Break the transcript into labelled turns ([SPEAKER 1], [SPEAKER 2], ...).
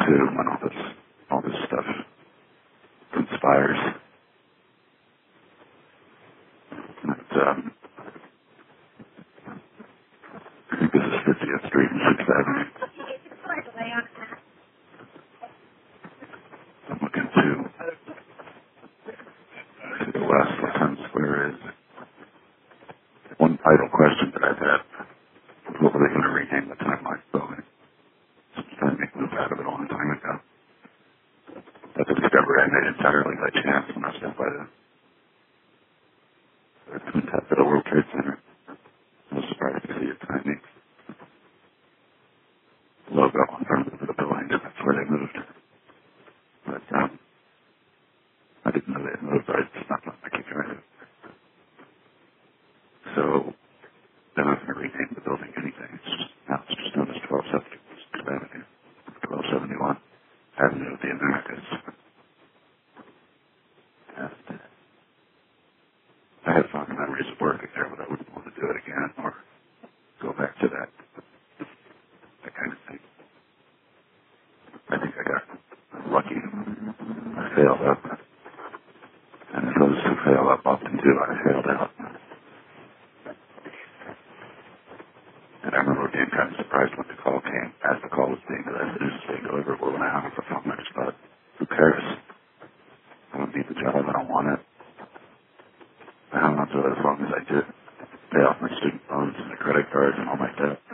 [SPEAKER 1] too when all this stuff conspires. But, I think this is 50th Street and 6th Avenue. I'm looking to the west where Times Square is. One idle question that I've had, what were they going to rename the Timeline building? Trying to make a move out of it a long time ago. That's a discovery I made entirely by chance when I was down by the Twin Tower of the World Trade Center. I was surprised to see a tiny logo in front of the building, and that's where they moved. But I didn't know they had moved, but it's not like I tried it. So they're not going to rename the building anything. Now it's just known as 1270 Avenue, 1271 Avenue of the Americas. And I had fond memories of working there, but I wouldn't want to do it again or go back to that kind of thing. I think I got lucky. I failed up. And if those who fail up often do, I failed out. And I remember being kind of surprised when the call came, as the call was being delivered. It was being delivered for an hour for film. I just thought, who cares? I don't need the job. I don't want it. I hung on to it as long as I did. Pay off my student loans and the credit cards and all my debt.